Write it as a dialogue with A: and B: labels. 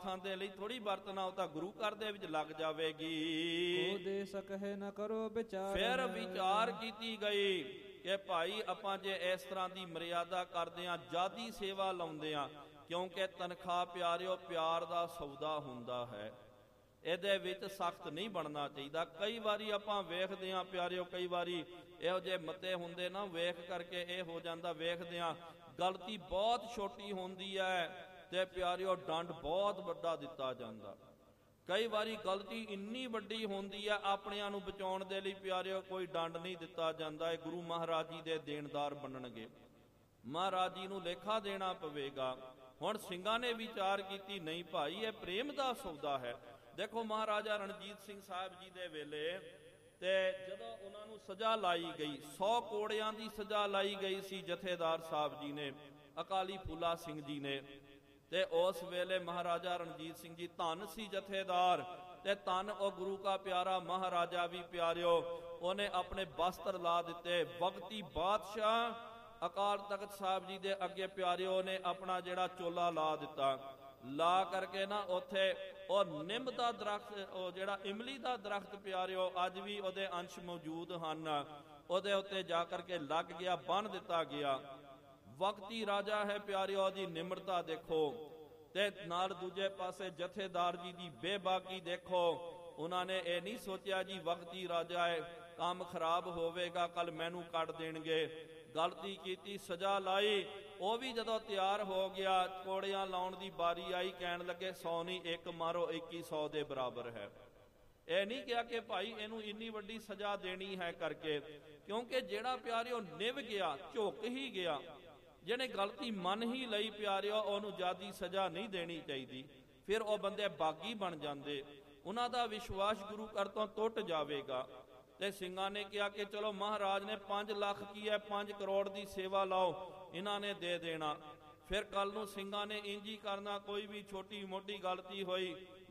A: ਸਵਾਰਥਾਂ ਦੇ ਲਈ ਥੋੜੀ ਵਰਤਣਾ, ਉਹ ਤਾਂ ਗੁਰੂ ਘਰ ਦੇ ਵਿੱਚ ਲੱਗ ਜਾਵੇਗੀ।
B: ਉਹ ਦੇ ਸਕਹਿ ਨ ਕਰੋ ਵਿਚਾਰ।
A: ਫਿਰ ਵਿਚਾਰ ਕੀਤੀ ਗਈ ਕਿ ਭਾਈ ਆਪਾਂ ਜੇ ਇਸ ਤਰ੍ਹਾਂ ਦੀ ਮਰਿਆਦਾ ਕਰਦੇ ਆ, ਜਾਦੀ ਸੇਵਾ ਲਾਉਂਦੇ ਆ, ਕਿਉਂਕਿ ਤਨਖਾਹ ਪਿਆਰਿਓ ਪਿਆਰ ਦਾ ਸੌਦਾ ਹੁੰਦਾ ਹੈ, ਇਹਦੇ ਵਿੱਚ ਸਖਤ ਨਹੀਂ ਬਣਨਾ ਚਾਹੀਦਾ। ਕਈ ਵਾਰੀ ਆਪਾਂ ਵੇਖਦੇ ਹਾਂ ਪਿਆਰਿਓ, ਕਈ ਵਾਰੀ ਇਹੋ ਜਿਹੇ ਮਤੇ ਹੁੰਦੇ ਨਾ, ਵੇਖ ਕਰਕੇ ਇਹ ਹੋ ਜਾਂਦਾ, ਵੇਖਦੇ ਹਾਂ ਗਲਤੀ ਬਹੁਤ ਛੋਟੀ ਹੁੰਦੀ ਹੈ ਤੇ ਪਿਆਰਿਓ ਦੰਡ ਬਹੁਤ ਵੱਡਾ ਦਿੱਤਾ ਜਾਂਦਾ। ਕਈ ਵਾਰੀ ਗਲਤੀ ਇੰਨੀ ਵੱਡੀ ਹੁੰਦੀ ਹੈ, ਆਪਣਿਆਂ ਨੂੰ ਬਚਾਉਣ ਦੇ ਲਈ ਪਿਆਰਿਓ ਕੋਈ ਦੰਡ ਨਹੀਂ ਦਿੱਤਾ ਜਾਂਦਾ। ਇਹ ਗੁਰੂ ਮਹਾਰਾਜ ਜੀ ਦੇ ਦੇਣਦਾਰ ਬਣਨਗੇ, ਮਹਾਰਾਜ ਜੀ ਨੂੰ ਲੇਖਾ ਦੇਣਾ ਪਵੇਗਾ। ਹੁਣ ਸਿੰਘਾਂ ਨੇ ਵਿਚਾਰ ਕੀਤੀ, ਨਹੀਂ ਭਾਈ ਇਹ ਪ੍ਰੇਮ ਦਾ ਸੌਦਾ ਹੈ। ਦੇਖੋ ਮਹਾਰਾਜਾ ਰਣਜੀਤ ਸਿੰਘ ਸਾਹਿਬ ਜੀ ਦੇ ਵੇਲੇ ਤੇ ਜਦੋਂ ਉਹਨਾਂ ਨੂੰ ਸਜ਼ਾ ਲਾਈ ਗਈ, 100 ਕੋੜਿਆਂ ਦੀ ਸਜ਼ਾ ਲਾਈ ਗਈ ਸੀ ਜਥੇਦਾਰ ਸਾਹਿਬ ਜੀ ਨੇ, ਅਕਾਲੀ ਫੂਲਾ ਸਿੰਘ ਜੀ ਨੇ। ਤੇ ਉਸ ਵੇਲੇ ਮਹਾਰਾਜਾ ਰਣਜੀਤ ਸਿੰਘ ਜੀ ਧੰਨ ਸੀ ਜਥੇਦਾਰ, ਤੇ ਧੰਨ ਉਹ ਗੁਰੂ ਕਾ ਪਿਆਰਾ ਮਹਾਰਾਜਾ ਵੀ ਪਿਆਰਿਓ, ਉਹਨੇ ਆਪਣੇ ਬਸਤਰ ਲਾ ਦਿੱਤੇ। ਵਕਤੀ ਬਾਦਸ਼ਾਹ ਅਕਾਲ ਤਖਤ ਸਾਹਿਬ ਜੀ ਦੇ ਅੱਗੇ ਪਿਆਰਿਓ ਨੇ ਆਪਣਾ ਜਿਹੜਾ ਚੋਲਾ ਲਾ ਦਿੱਤਾ, ਲਾ ਕਰਕੇ ਨਾ ਉੱਥੇ ਉਹ ਨਿੰਮ ਦਾ ਦਰਖਤ, ਉਹ ਜਿਹੜਾ ਇਮਲੀ ਦਾ ਦਰਖਤ ਪਿਆਰਿਓ ਅੱਜ ਵੀ ਉਹਦੇ ਅੰਸ਼ ਮੌਜੂਦ ਹਨ, ਉਹਦੇ ਉੱਤੇ ਜਾ ਕਰਕੇ ਲੱਗ ਗਿਆ, ਬੰਨ ਦਿੱਤਾ ਗਿਆ। ਵਕਤੀ ਰਾਜਾ ਹੈ ਪਿਆਰਿਓ, ਉਹਦੀ ਨਿਮਰਤਾ ਦੇਖੋ, ਤੇ ਨਾਲ ਦੂਜੇ ਪਾਸੇ ਜਥੇਦਾਰ ਜੀ ਦੀ ਬੇਬਾਕੀ ਦੇਖੋ। ਉਹਨਾਂ ਨੇ ਇਹ ਨਹੀਂ ਸੋਚਿਆ ਜੀ ਵਕਤੀ ਰਾਜਾ ਹੈ, ਕੰਮ ਖਰਾਬ ਹੋਵੇਗਾ, ਕੱਲ ਮੈਨੂੰ ਕੱਢ ਦੇਣਗੇ। ਗਲਤੀ ਕੀਤੀ, ਸਜ਼ਾ ਲਾਈ। ਉਹ ਵੀ ਜਦੋਂ ਤਿਆਰ ਹੋ ਗਿਆ, ਕੋੜਿਆਂ ਲਾਉਣ ਦੀ ਬਾਰੀ ਆਈ, ਕਹਿਣ ਲੱਗੇ 100 ਨਹੀਂ, ਇੱਕ ਮਾਰੋ, 2100 ਦੇ ਬਰਾਬਰ ਹੈ। ਇਹ ਨਹੀਂ ਕਿਹਾ ਕਿ ਭਾਈ ਇਹਨੂੰ ਇੰਨੀ ਵੱਡੀ ਸਜ਼ਾ ਦੇਣੀ ਹੈ ਕਰਕੇ, ਕਿਉਂਕਿ ਜਿਹੜਾ ਪਿਆਰਿਓ ਨਿਭ ਗਿਆ, ਝੁਕ ਹੀ ਗਿਆ, ਜਿਹਨੇ ਗਲਤੀ ਮੰਨ ਹੀ ਲਈ ਪਿਆਰਿਓ, ਉਹਨੂੰ ਜ਼ਿਆਦੀ ਸਜ਼ਾ ਨਹੀਂ ਦੇਣੀ ਚਾਹੀਦੀ। ਫਿਰ ਉਹ ਬੰਦੇ ਬਾਗੀ ਬਣ ਜਾਂਦੇ, ਉਹਨਾਂ ਦਾ ਵਿਸ਼ਵਾਸ ਗੁਰੂ ਘਰ ਤੋਂ ਟੁੱਟ ਜਾਵੇਗਾ। ਤੇ ਸਿੰਘਾਂ ਨੇ ਕਿਹਾ ਕਿ ਚਲੋ ਮਹਾਰਾਜ ਨੇ 5 ਲੱਖ ਕੀ ਹੈ, 5 ਕਰੋੜ ਦੀ ਸੇਵਾ ਲਾਓ, ਇਹਨਾਂ ਨੇ ਦੇ ਦੇਣਾ। ਫਿਰ ਕੱਲ ਨੂੰ ਸਿੰਘਾਂ ਨੇ ਇੰਜ ਹੀ ਕਰਨਾ, ਕੋਈ ਵੀ ਛੋਟੀ ਮੋਟੀ ਗਲਤੀ ਹੋਈ